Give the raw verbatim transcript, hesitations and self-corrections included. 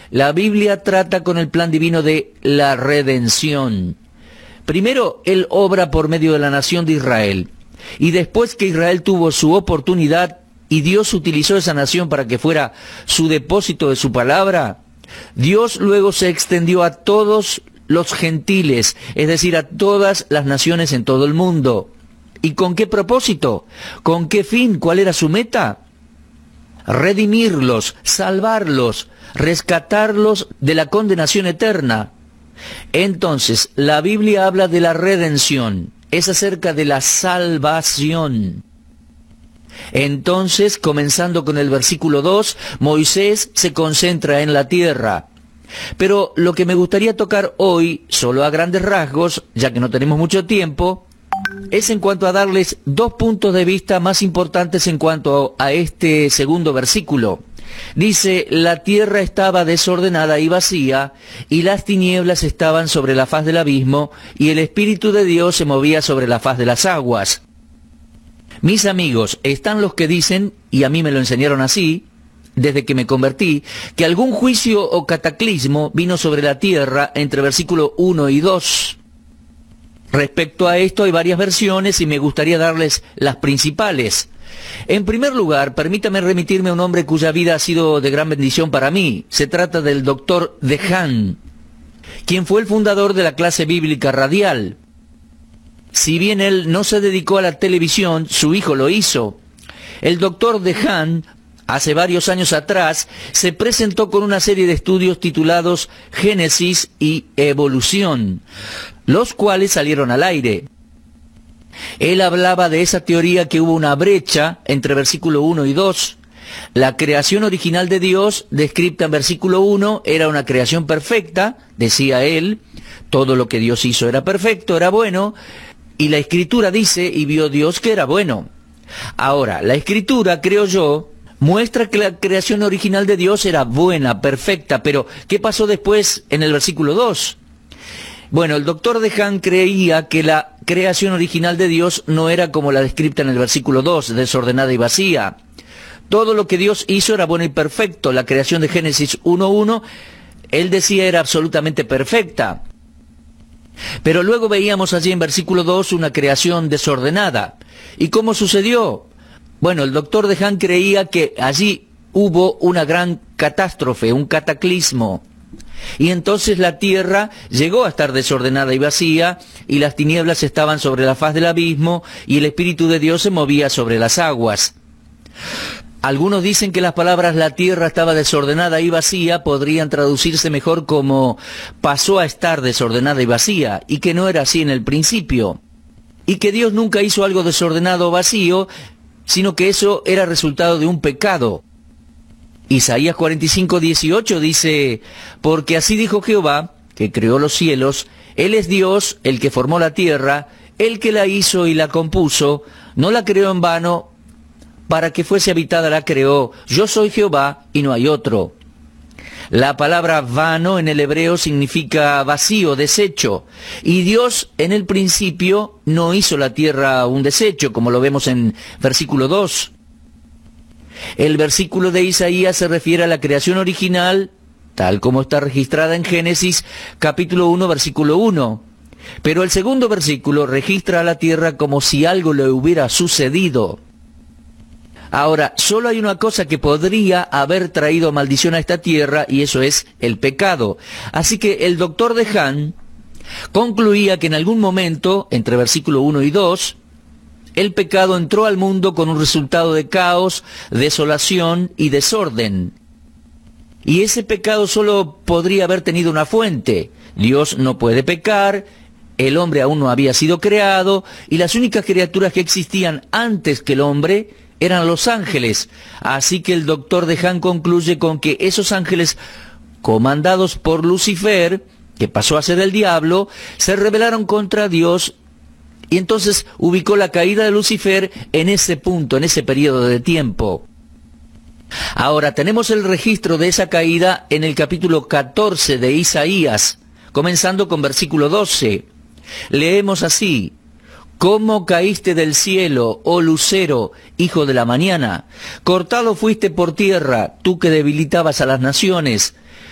la Biblia trata con el plan divino de la redención. Primero, Él obra por medio de la nación de Israel, y después que Israel tuvo su oportunidad y Dios utilizó esa nación para que fuera su depósito de su palabra, Dios luego se extendió a todos los gentiles, es decir, a todas las naciones en todo el mundo. ¿Y con qué propósito? ¿Con qué fin? ¿Cuál era su meta? Redimirlos, salvarlos, rescatarlos de la condenación eterna. Entonces, la Biblia habla de la redención, es acerca de la salvación. Entonces, comenzando con el versículo dos, Moisés se concentra en la tierra. Pero lo que me gustaría tocar hoy, solo a grandes rasgos, ya que no tenemos mucho tiempo, es en cuanto a darles dos puntos de vista más importantes en cuanto a este segundo versículo. Dice, la tierra estaba desordenada y vacía, y las tinieblas estaban sobre la faz del abismo, y el Espíritu de Dios se movía sobre la faz de las aguas. Mis amigos, están los que dicen, y a mí me lo enseñaron así, desde que me convertí, que algún juicio o cataclismo vino sobre la tierra entre versículo uno y dos. Respecto a esto hay varias versiones y me gustaría darles las principales. En primer lugar, permítame remitirme a un hombre cuya vida ha sido de gran bendición para mí. Se trata del doctor De Haan, quien fue el fundador de la clase bíblica radial. Si bien él no se dedicó a la televisión, su hijo lo hizo. El doctor De Haan, hace varios años atrás, se presentó con una serie de estudios titulados Génesis y Evolución, los cuales salieron al aire. Él hablaba de esa teoría que hubo una brecha entre versículo uno y dos. La creación original de Dios, descrita en versículo uno, era una creación perfecta, decía él. Todo lo que Dios hizo era perfecto, era bueno. Y la Escritura dice, y vio Dios que era bueno. Ahora, la Escritura, creo yo, muestra que la creación original de Dios era buena, perfecta, pero ¿qué pasó después en el versículo dos? Bueno, el doctor De Haan creía que la creación original de Dios no era como la descrita en el versículo dos, desordenada y vacía. Todo lo que Dios hizo era bueno y perfecto. La creación de Génesis uno uno, él decía, era absolutamente perfecta. Pero luego veíamos allí en versículo dos una creación desordenada. ¿Y cómo sucedió? Bueno, el doctor De Haan creía que allí hubo una gran catástrofe, un cataclismo. Y entonces la tierra llegó a estar desordenada y vacía, y las tinieblas estaban sobre la faz del abismo, y el Espíritu de Dios se movía sobre las aguas. Algunos dicen que las palabras la tierra estaba desordenada y vacía podrían traducirse mejor como pasó a estar desordenada y vacía, y que no era así en el principio. Y que Dios nunca hizo algo desordenado o vacío, sino que eso era resultado de un pecado. Isaías cuarenta y cinco, dieciocho dice, porque así dijo Jehová, que creó los cielos, Él es Dios, el que formó la tierra, el que la hizo y la compuso, no la creó en vano, para que fuese habitada la creó, yo soy Jehová y no hay otro. La palabra vano en el hebreo significa vacío, desecho, y Dios en el principio no hizo la tierra un desecho, como lo vemos en versículo dos. El versículo de Isaías se refiere a la creación original, tal como está registrada en Génesis, capítulo uno, versículo uno. Pero el segundo versículo registra a la tierra como si algo le hubiera sucedido. Ahora, solo hay una cosa que podría haber traído maldición a esta tierra, y eso es el pecado. Así que el doctor De Haan concluía que en algún momento, entre versículo uno y dos, el pecado entró al mundo con un resultado de caos, desolación y desorden. Y ese pecado solo podría haber tenido una fuente. Dios no puede pecar, el hombre aún no había sido creado, y las únicas criaturas que existían antes que el hombre eran los ángeles. Así que el doctor De Haan concluye con que esos ángeles, comandados por Lucifer, que pasó a ser el diablo, se rebelaron contra Dios. Y entonces ubicó la caída de Lucifer en ese punto, en ese periodo de tiempo. Ahora, tenemos el registro de esa caída en el capítulo catorce de Isaías, comenzando con versículo doce. Leemos así: ¿Cómo caíste del cielo, oh lucero, hijo de la mañana? Cortado fuiste por tierra, tú que debilitabas a las naciones.